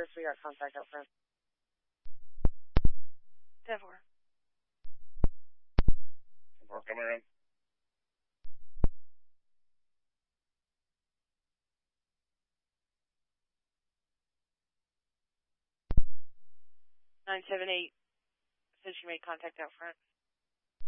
First, we got contact out front. 10-4. 10-4 coming in. Nine 7-8 says she made contact out front.